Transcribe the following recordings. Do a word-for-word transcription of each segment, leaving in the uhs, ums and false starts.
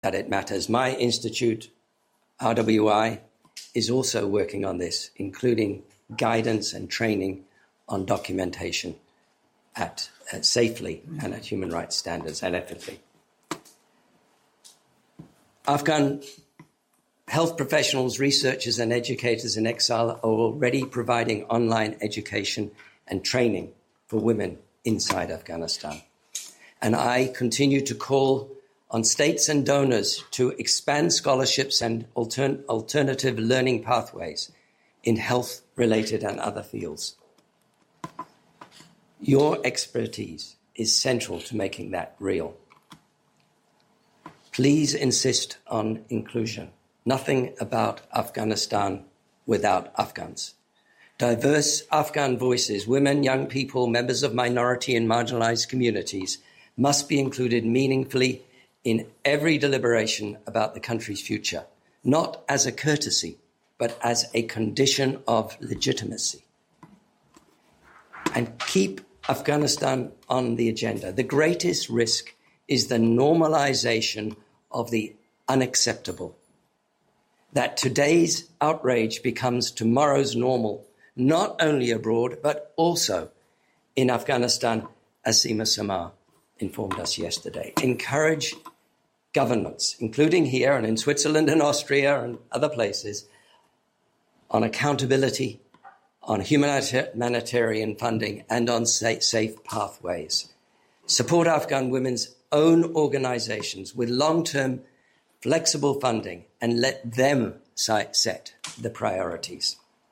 that it matters. My institute, R W I, is also working on this, including guidance and training on documentation at uh, safely and at human rights standards and ethically. Afghan health professionals, researchers and educators in exile are already providing online education and training for women inside Afghanistan. And I continue to call on states and donors to expand scholarships and altern- alternative learning pathways in health-related and other fields. Your expertise is central to making that real. Please insist on inclusion. Nothing about Afghanistan without Afghans. Diverse Afghan voices, women, young people, members of minority and marginalized communities must be included meaningfully in every deliberation about the country's future, not as a courtesy, but as a condition of legitimacy. And keep Afghanistan on the agenda. The greatest risk is the normalization of the unacceptable. That today's outrage becomes tomorrow's normal, not only abroad, but also in Afghanistan, as Seema Samar informed us yesterday. Encourage governments, including here and in Switzerland and Austria and other places, on accountability, on humanitarian funding, and on safe pathways. Support Afghan women's own organizations with long-term flexible funding and let them set the priorities.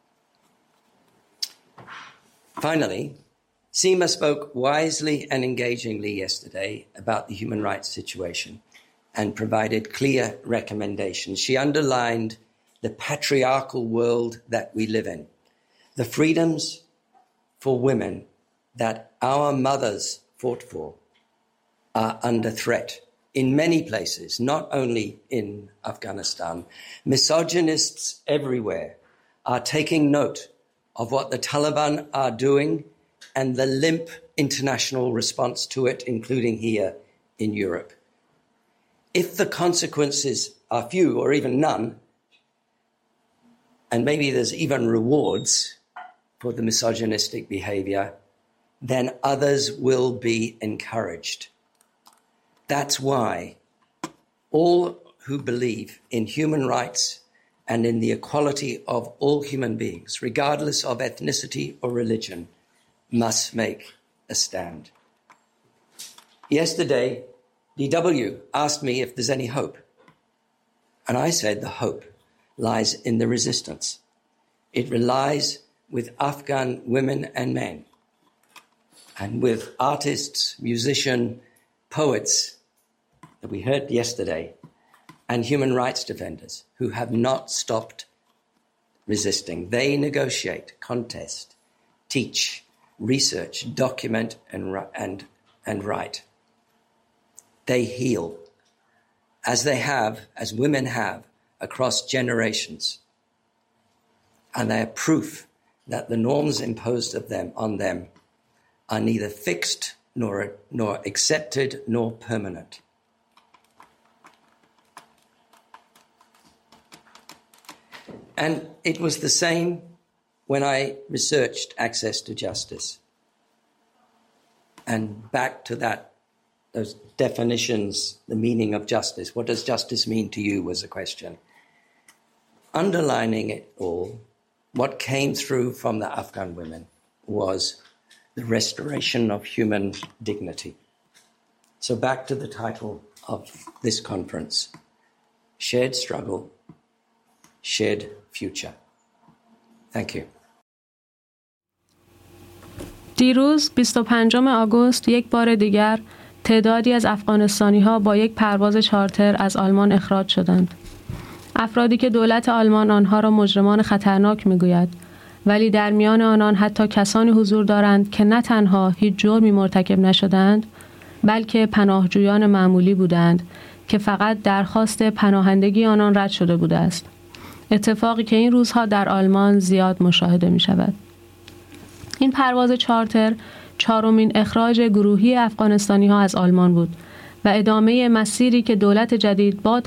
Finally, Seema spoke wisely and engagingly yesterday about the human rights situation and provided clear recommendations. She underlined the patriarchal world that we live in. The freedoms for women that our mothers fought for are under threat in many places, not only in Afghanistan. Misogynists everywhere are taking note of what the Taliban are doing and the limp international response to it, including here in Europe. If the consequences are few or even none, and maybe there's even rewards for the misogynistic behavior, then others will be encouraged. That's why all who believe in human rights and in the equality of all human beings, regardless of ethnicity or religion, must make a stand. Yesterday, D W asked me if there's any hope. And I said the hope lies in the resistance. It relies with Afghan women and men, and with artists, musicians, poets that we heard yesterday, and human rights defenders who have not stopped resisting. They negotiate, contest, teach, research, document, and, and, and write. They heal, as they have, as women have, across generations. And they are proof that the norms imposed of them, on them are neither fixed nor, nor accepted nor permanent. And it was the same when I researched access to justice. And back to that, those definitions, the meaning of justice. What does justice mean to you was a question. Underlining it all, what came through from the Afghan women was the restoration of human dignity. So back to the title of this conference, Shared Struggle, Shared Future. Thank you. دیروز بیست و پنجم آگوست یک بار دیگر تعدادی از افغانستانی‌ها با یک پرواز چارتر از آلمان اخراج شدند. افرادی که دولت آلمان آنها را مجرمان خطرناک می‌گوید، ولی در میان آنان حتی کسانی حضور دارند که نه تنها هیچ جرمی مرتکب نشدند، بلکه پناهجویان معمولی بودند که فقط درخواست پناهندگی آنان رد شده بوده است. اتفاقی که این روزها در آلمان زیاد مشاهده می شود. این پرواز چارتر چهارمین اخراج گروهی افغانستانی ها از آلمان بود و ادامه مسیری که دولت جدید با